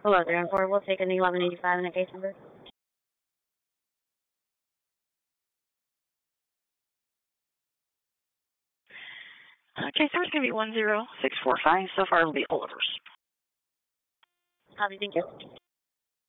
Hello, 314. We'll take an 1185 in that case number. Okay, so it's going to be 10645. So far, it'll be all overs. Copy, thank you.